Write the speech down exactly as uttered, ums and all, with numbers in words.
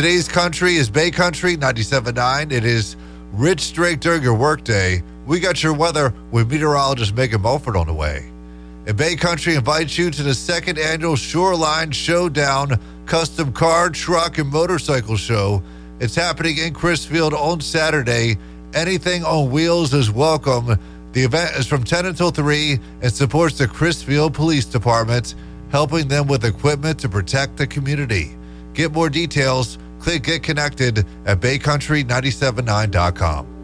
Today's country is Bay Country ninety-seven point nine. It is rich straight during your workday. We got your weather with meteorologist Megan Mulford on the way. And Bay Country invites you to the second annual Shoreline Showdown Custom Car, Truck, and Motorcycle Show. It's happening in Crisfield on Saturday. Anything on wheels is welcome. The event is from ten until three and supports the Crisfield Police Department, helping them with equipment to protect the community. Get more details. Click Get Connected at bay country nine seven nine dot com.